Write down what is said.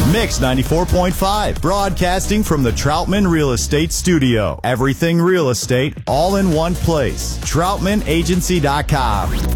Mix 94.5, broadcasting from the Troutman Real Estate Studio. Everything real estate, all in one place. TroutmanAgency.com.